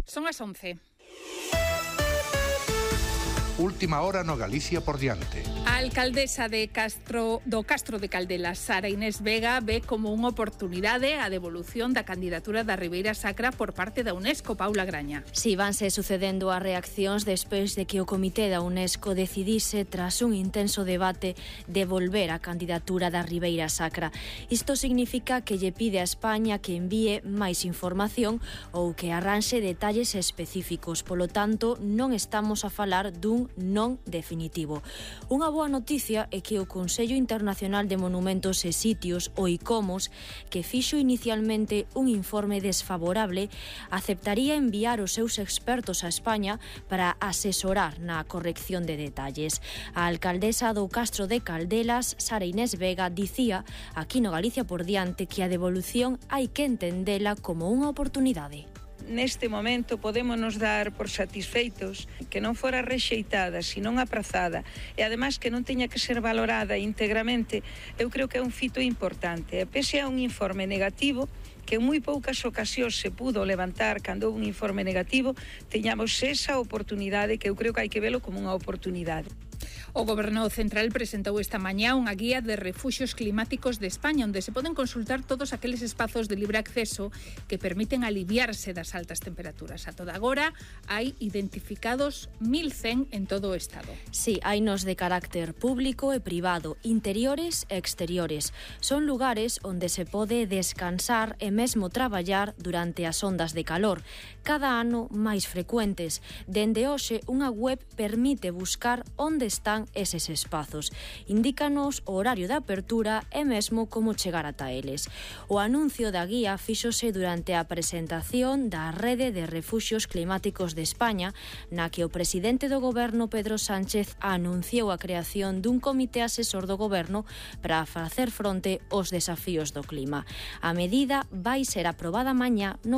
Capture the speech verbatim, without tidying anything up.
Son as once. Última hora no Galicia por diante. A alcaldesa de Castro do Castro de Caldelas, Sara Inés Vega, ve como unha oportunidade a devolución da candidatura da Ribeira Sacra por parte da UNESCO, Paula Graña. Si, vanse sucedendo as reaccións despois de que o comité da UNESCO decidise, tras un intenso debate, devolver a candidatura da Ribeira Sacra. Isto significa que lle pide a España que envíe máis información ou que arranxe detalles específicos. Polo tanto, non estamos a falar dun non definitivo. Unha boa noticia é que o Consello Internacional de Monumentos e Sitios, o ICOMOS, que fixo inicialmente un informe desfavorable, aceptaría enviar os seus expertos a España para asesorar na corrección de detalles. A alcaldesa do Castro de Caldelas, Sara Inés Vega, dicía aquí no Galicia por diante que a devolución hai que entendela como unha oportunidade. Neste momento podemos nos dar por satisfeitos que non fora rexeitada, senón aprazada, e ademais que non teña que ser valorada íntegramente. Eu creo que é un fito importante. E pese a un informe negativo, que en moi poucas ocasións se pudo levantar cando un informe negativo, teñamos esa oportunidade, que eu creo que hai que velo como unha oportunidade. O Goberno Central presentou esta mañá unha guía de refuxios climáticos de España, onde se poden consultar todos aqueles espazos de libre acceso que permiten aliviarse das altas temperaturas. A toda agora hai identificados mil cen en todo o Estado. Sí, hai nos de carácter público e privado, interiores e exteriores. Son lugares onde se pode descansar e mesmo traballar durante as ondas de calor, cada ano máis frecuentes. Dende hoxe, unha web permite buscar onde están eses espazos. Indícanos o horario de apertura e mesmo como chegar ata eles. O anuncio da guía fíxose durante a presentación da Rede de Refuxios Climáticos de España, na que o presidente do Goberno, Pedro Sánchez, anunciou a creación dun comité asesor do Goberno para facer fronte aos desafíos do clima. A medida vai ser aprobada mañá no